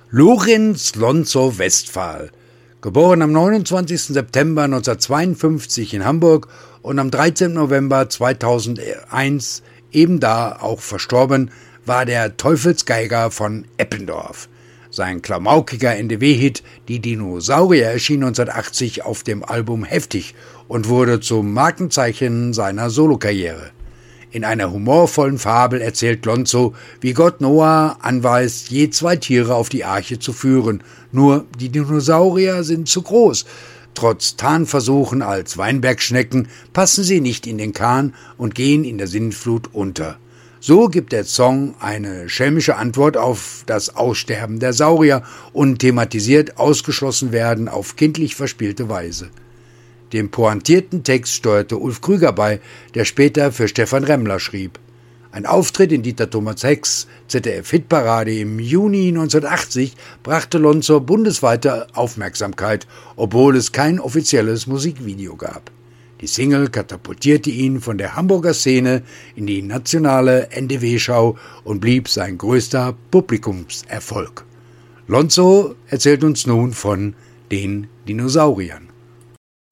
Lorenz Lonzo Westphal, geboren am 29. September 1952 in Hamburg und am 13. November 2001, eben da auch verstorben, war der Teufelsgeiger von Eppendorf. Sein klamaukiger NDW-Hit Die Dinosaurier erschien 1980 auf dem Album Heftig und wurde zum Markenzeichen seiner Solokarriere. In einer humorvollen Fabel erzählt Lonzo, wie Gott Noah anweist, je 2 Tiere auf die Arche zu führen. Nur die Dinosaurier sind zu groß. Trotz Tarnversuchen als Weinbergschnecken passen sie nicht in den Kahn und gehen in der Sintflut unter. So gibt der Song eine schelmische Antwort auf das Aussterben der Saurier und thematisiert ausgeschlossen werden auf kindlich verspielte Weise. Dem pointierten Text steuerte Ulf Krüger bei, der später für Stefan Remmler schrieb. Ein Auftritt in Dieter Thomas Hecks ZDF-Hitparade im Juni 1980 brachte Lonzo bundesweite Aufmerksamkeit, obwohl es kein offizielles Musikvideo gab. Die Single katapultierte ihn von der Hamburger Szene in die nationale NDW-Schau und blieb sein größter Publikumserfolg. Lonzo erzählt uns nun von den Dinosauriern.